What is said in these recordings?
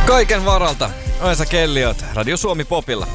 Kaiken varalta. Aisa Kelliot, Radio Suomi Popilla.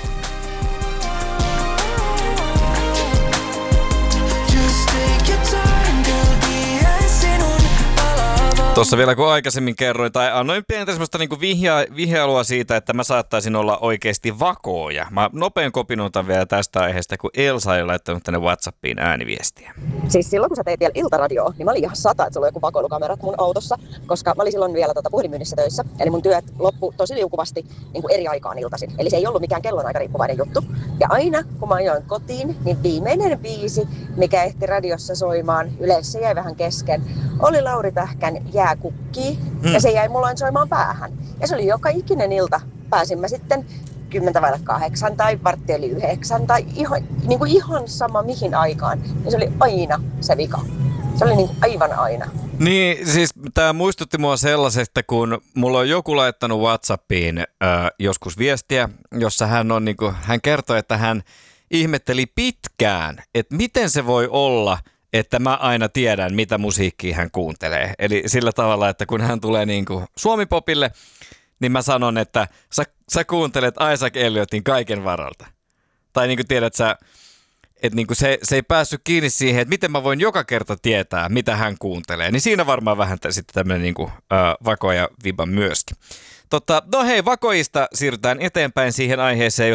Tuossa vielä kun aikaisemmin kerroin, tai annoin pientä semmoista niinku vihjailua siitä, että mä saattaisin olla oikeasti vakooja. Mä nopein kopinuutan vielä tästä aiheesta, kun Elsa ei laittanut tänne WhatsAppiin ääniviestiä. Siis silloin kun sä teit vielä iltaradioa, niin mä olin ihan sata, että sulla oli joku vakoilukamerat mun autossa, koska mä olin silloin vielä puhelinmyynnissä töissä. Eli mun työt loppu tosi liukuvasti niin kuin eri aikaan iltaisin. Eli se ei ollut mikään kellonaikariippuvainen juttu. Ja aina kun mä ajoin kotiin, niin viimeinen biisi, mikä ehti radiossa soimaan, yleensä jäi vähän kesken, oli Lauri Tähkän Jääkukki. Ja se jäi mulla soimaan päähän. Ja se oli joka ikinen ilta. Pääsin mä sitten 7:50 tai 8:45 tai ihan sama mihin aikaan. Ja se oli aina se vika. Se oli aivan aina. Niin, siis tämä muistutti mua sellaisesta, kun mulla on joku laittanut WhatsAppiin joskus viestiä, jossa hän kertoi, että hän ihmetteli pitkään, että miten se voi olla, että mä aina tiedän, mitä musiikkia hän kuuntelee. Eli sillä tavalla, että kun hän tulee Suomi-popille, niin mä sanon, että sä kuuntelet Isaac Elliotin Kaiken varalta. Tai tiedät sä, että se ei päässyt kiinni siihen, että miten mä voin joka kerta tietää, mitä hän kuuntelee. Niin siinä varmaan vähän sitten tämmöinen vakoja viba myöskin. No hei, vakoista siirrytään eteenpäin siihen aiheeseen,